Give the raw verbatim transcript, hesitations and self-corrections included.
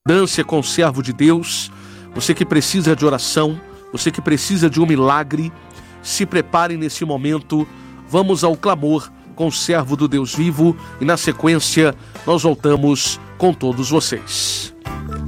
Dância com o servo de Deus, você que precisa de oração, você que precisa de um milagre, se prepare nesse momento, vamos ao clamor com o servo do Deus vivo e na sequência nós voltamos com todos vocês.